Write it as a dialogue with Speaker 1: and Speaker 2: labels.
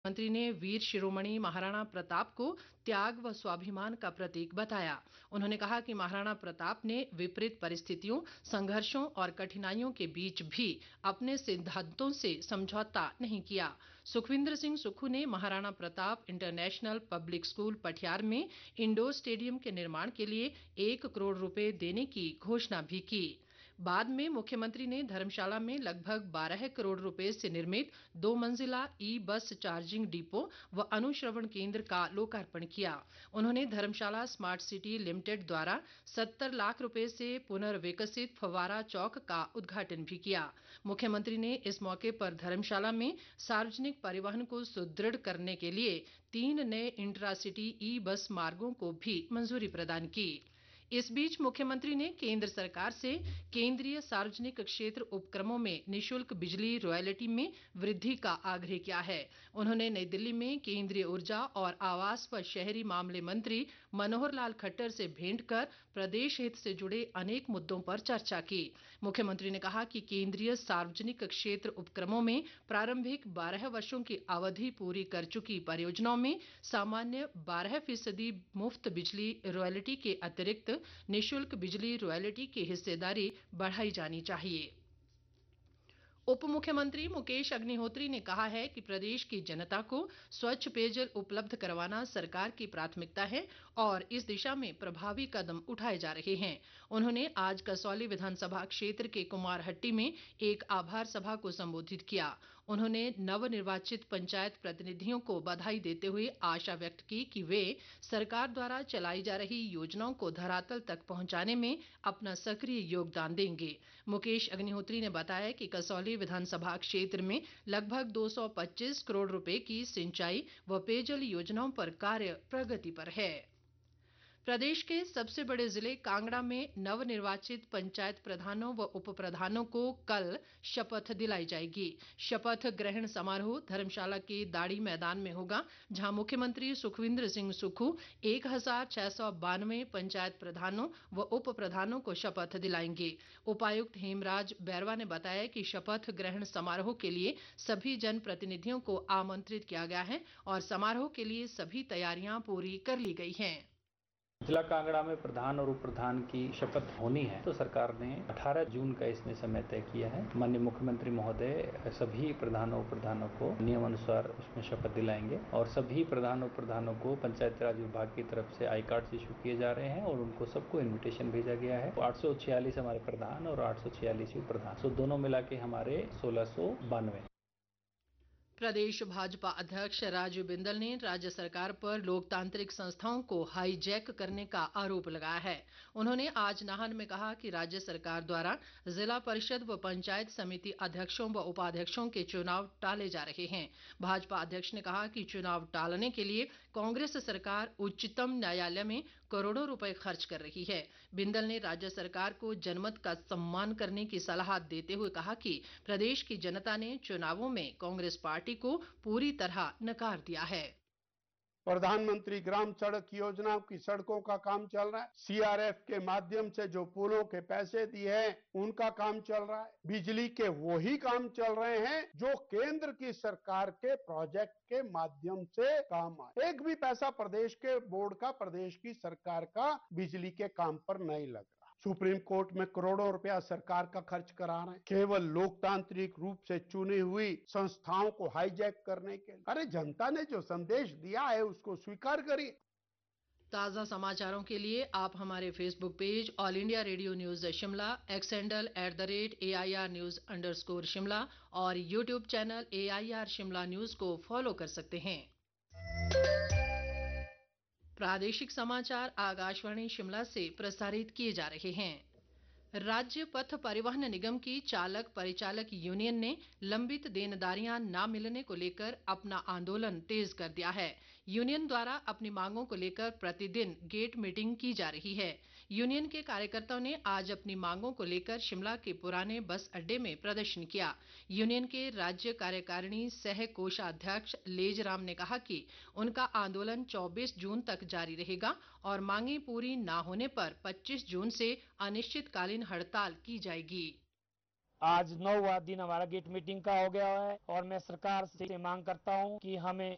Speaker 1: मंत्री ने वीर शिरोमणि महाराणा प्रताप को त्याग व स्वाभिमान का प्रतीक बताया। उन्होंने कहा कि महाराणा प्रताप ने विपरीत परिस्थितियों, संघर्षों और कठिनाइयों के बीच भी अपने सिद्धांतों से समझौता नहीं किया। सुखविंदर सिंह सुक्खू ने Maharana Pratap international public school पठियार में इंडोर स्टेडियम के निर्माण के लिए 1 करोड़ रुपए देने की घोषणा भी की। बाद में मुख्यमंत्री ने धर्मशाला में लगभग 12 करोड़ रुपए से निर्मित 2 मंजिला ई बस चार्जिंग डिपो व अनुश्रवण केंद्र का लोकार्पण किया। उन्होंने धर्मशाला स्मार्ट सिटी लिमिटेड द्वारा 70 लाख रुपए से पुनर्विकसित फव्वारा चौक का उद्घाटन भी किया। मुख्यमंत्री ने इस मौके पर धर्मशाला में सार्वजनिक परिवहन को सुदृढ़ करने के लिए 3 नए इंट्रासिटी ई बस मार्गों को भी मंजूरी प्रदान की। इस बीच मुख्यमंत्री ने केंद्र सरकार से केंद्रीय सार्वजनिक क्षेत्र उपक्रमों में निशुल्क बिजली रॉयल्टी में वृद्धि का आग्रह किया है। उन्होंने नई दिल्ली में केंद्रीय ऊर्जा और आवास व शहरी मामले मंत्री मनोहर लाल खट्टर से भेंट कर प्रदेश हित से जुड़े अनेक मुद्दों पर चर्चा की। मुख्यमंत्री ने कहा कि केंद्रीय सार्वजनिक क्षेत्र उपक्रमों में प्रारंभिक 12 वर्षों की अवधि पूरी कर चुकी परियोजनाओं में सामान्य 12% मुफ्त बिजली रॉयल्टी के अतिरिक्त निशुल्क बिजली रॉयल्टी की हिस्सेदारी बढ़ाई जानी चाहिए। उप मुख्यमंत्री मुकेश अग्निहोत्री ने कहा है कि प्रदेश की जनता को स्वच्छ पेयजल उपलब्ध करवाना सरकार की प्राथमिकता है और इस दिशा में प्रभावी कदम उठाए जा रहे हैं। उन्होंने आज कसौली विधानसभा क्षेत्र के कुमारहट्टी में एक आभार सभा को संबोधित किया। उन्होंने नवनिर्वाचित पंचायत प्रतिनिधियों को बधाई देते हुए आशा व्यक्त की कि वे सरकार द्वारा चलाई जा रही योजनाओं को धरातल तक पहुंचाने में अपना सक्रिय योगदान देंगे। मुकेश अग्निहोत्री ने बताया कि कसौली विधानसभा क्षेत्र में लगभग 225 करोड़ रुपए की सिंचाई व पेयजल योजनाओं पर कार्य प्रगति पर है। प्रदेश के सबसे बड़े जिले कांगड़ा में नवनिर्वाचित पंचायत प्रधानों व उप प्रधानों को कल शपथ दिलाई जाएगी। शपथ ग्रहण समारोह धर्मशाला के दाड़ी मैदान में होगा, जहां मुख्यमंत्री सुखविंदर सिंह सुक्खू 1692 पंचायत प्रधानों व उप प्रधानों को शपथ दिलाएंगे। उपायुक्त हेमराज बैरवा ने बताया कि शपथ ग्रहण समारोह के लिए सभी जनप्रतिनिधियों को आमंत्रित किया गया है और समारोह के लिए सभी तैयारियां पूरी कर ली गई हैं।
Speaker 2: जिला कांगड़ा में प्रधान और उप प्रधान की शपथ होनी है, तो सरकार ने 18 जून का इसमें समय तय किया है। माननीय मुख्यमंत्री महोदय सभी प्रधानों उप प्रधानों को नियम अनुसार उसमें शपथ दिलाएंगे और सभी प्रधानों उप प्रधानों को पंचायत राज विभाग की तरफ से आई कार्ड इशू किए जा रहे हैं और उनको सबको इन्विटेशन भेजा गया है। 846 हमारे प्रधान और 846 उप प्रधान, तो दोनों मिला के हमारे 1692।
Speaker 1: प्रदेश भाजपा अध्यक्ष राजीव बिंदल ने राज्य सरकार पर लोकतांत्रिक संस्थाओं को हाईजैक करने का आरोप लगाया है। उन्होंने आज नाहन में कहा कि राज्य सरकार द्वारा जिला परिषद व पंचायत समिति अध्यक्षों व उपाध्यक्षों के चुनाव टाले जा रहे हैं। भाजपा अध्यक्ष ने कहा कि चुनाव टालने के लिए कांग्रेस सरकार उच्चतम न्यायालय में करोड़ों रुपए खर्च कर रही है। बिंदल ने राज्य सरकार को जनमत का सम्मान करने की सलाह देते हुए कहा कि प्रदेश की जनता ने चुनावों में कांग्रेस पार्टी को पूरी तरह नकार दिया है।
Speaker 3: प्रधानमंत्री ग्राम सड़क योजना की सड़कों का काम चल रहा है। सीआरएफ के माध्यम से जो पुलों के पैसे दिए हैं उनका काम चल रहा है। बिजली के वही काम चल रहे हैं जो केंद्र की सरकार के प्रोजेक्ट के माध्यम से काम आए। एक भी पैसा प्रदेश के बोर्ड का, प्रदेश की सरकार का बिजली के काम पर नहीं लग रहा। सुप्रीम कोर्ट में करोड़ों रुपया सरकार का खर्च करा रहे हैं केवल लोकतांत्रिक रूप से चुनी हुई संस्थाओं को हाईजैक करने के लिए। अरे जनता ने जो संदेश दिया है उसको स्वीकार करिए।
Speaker 1: ताज़ा समाचारों के लिए आप हमारे Facebook page all India radio news Shimla, x handle @AIR News_ Shimla और YouTube channel AIR Shimla news को फॉलो कर सकते हैं। प्रादेशिक समाचार आकाशवाणी शिमला से प्रसारित किए जा रहे हैं। राज्य पथ परिवहन निगम की चालक परिचालक यूनियन ने लंबित देनदारियां न मिलने को लेकर अपना आंदोलन तेज कर दिया है। यूनियन द्वारा अपनी मांगों को लेकर प्रतिदिन गेट मीटिंग की जा रही है। यूनियन के कार्यकर्ताओं ने आज अपनी मांगों को लेकर शिमला के पुराने बस अड्डे में प्रदर्शन किया। यूनियन के राज्य कार्यकारिणी सह कोषाध्यक्ष लेजराम ने कहा कि उनका आंदोलन 24 जून तक जारी रहेगा और मांगे पूरी न होने पर 25 जून से अनिश्चितकालीन हड़ताल की जाएगी।
Speaker 4: आज 9वां दिन हमारा गेट मीटिंग का हो गया है और मैं सरकार से मांग करता हूं कि हमें